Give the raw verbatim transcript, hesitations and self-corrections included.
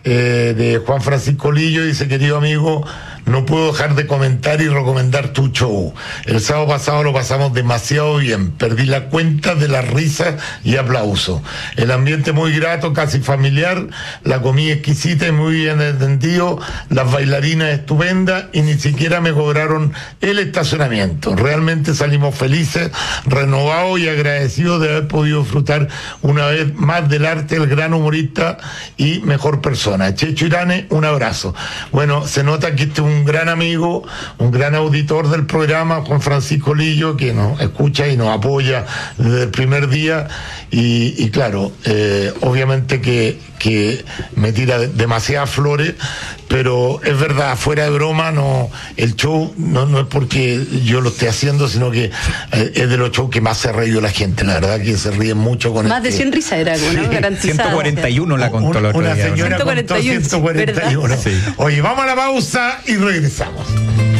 eh, de Juan Francisco Lillo, dice: querido amigo, no puedo dejar de comentar y recomendar tu show. El sábado pasado lo pasamos demasiado bien. Perdí la cuenta de las risas y aplausos. El ambiente muy grato, casi familiar. La comida exquisita y muy bien entendido. Las bailarinas estupendas y ni siquiera me cobraron el estacionamiento. Realmente salimos felices, renovados y agradecidos de haber podido disfrutar una vez más del arte del gran humorista y mejor persona. Checho Irane, un abrazo. Bueno, se nota que este es un un gran amigo, un gran auditor del programa, Juan Francisco Lillo, que nos escucha y nos apoya desde el primer día, y, y claro, eh, obviamente que, que me tira demasiadas flores, pero es verdad, fuera de broma, no, el show no, no es porque yo lo esté haciendo, sino que eh, es de los shows que más se ha reído la gente. La verdad que se ríen mucho con más este... de cien risas era, ¿no? Garantizado. ciento cuarenta y uno la contó la otra Una día, señora ciento cuarenta y uno, contó ciento cuarenta y uno. sí. Oye, vamos a la pausa y regresamos.